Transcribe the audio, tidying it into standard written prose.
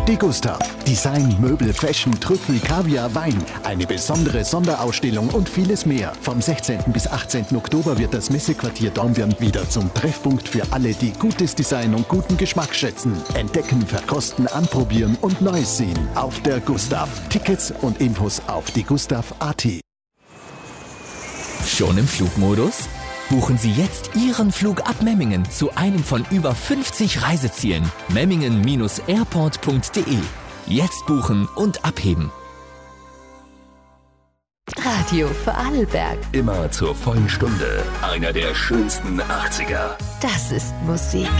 Die Gustav. Design, Möbel, Fashion, Trüffel, Kaviar, Wein. Eine besondere Sonderausstellung und vieles mehr. Vom 16. bis 18. Oktober wird das Messequartier Dornbirn wieder zum Treffpunkt für alle, die gutes Design und guten Geschmack schätzen. Entdecken, verkosten, anprobieren und Neues sehen. Auf der Gustav. Tickets und Infos auf diegustav.at. Schon im Flugmodus? Buchen Sie jetzt Ihren Flug ab Memmingen zu einem von über 50 Reisezielen. memmingen-airport.de. Jetzt buchen und abheben. Radio Vorarlberg. Immer zur vollen Stunde. Einer der schönsten 80er. Das ist Musik.